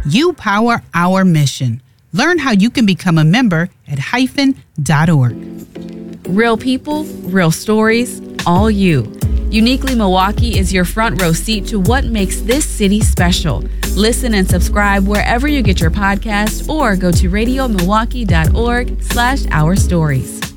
You power our mission. Learn how you can become a member at hyphen.org. Real people, real stories, all you. Uniquely Milwaukee is your front row seat to what makes this city special. Listen and subscribe wherever you get your podcasts or go to radiomilwaukee.org/ourstories.